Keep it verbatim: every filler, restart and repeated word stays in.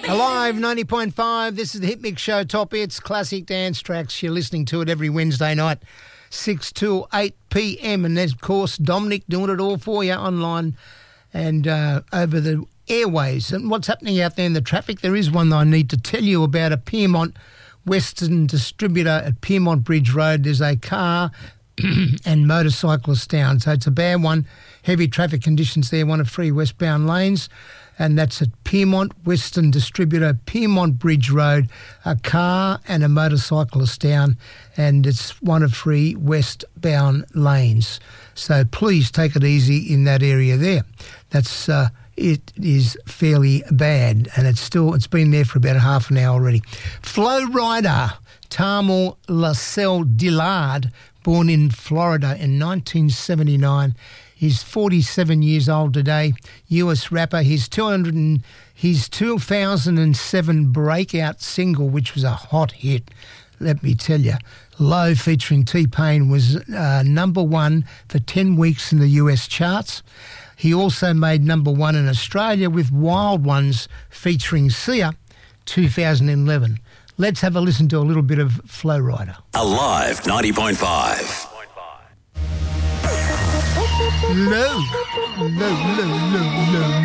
Alive ninety point five, this is the Hit Mix Show, top hits, classic dance tracks. You're listening to it every Wednesday night, six to eight p.m. And there's, of course, Dominic doing it all for you online and uh, over the airways. And what's happening out there in the traffic, there is one that I need to tell you about. A Pyrmont Western distributor at Pyrmont Bridge Road. There's a car and motorcyclists down. So it's a bad one. Heavy traffic conditions there, one of three westbound lanes. And that's at Pyrmont Western Distributor, Pyrmont Bridge Road. A car and a motorcyclist down, and it's one of three westbound lanes. So please take it easy in that area there. That's uh, it is fairly bad, and it's still it's been there for about a half an hour already. Flow Rider, Tamil Lascelles Dillard, born in Florida in nineteen seventy-nine. He's forty-seven years old today, U S rapper. His two hundred and, his two thousand seven breakout single, which was a hot hit, let me tell you, Low featuring T-Pain, was uh, number one for ten weeks in the U S charts. He also made number one in Australia with Wild Ones featuring Sia, two thousand eleven. Let's have a listen to a little bit of Flow Rider. Alive ninety point five. No, no, no, no, no.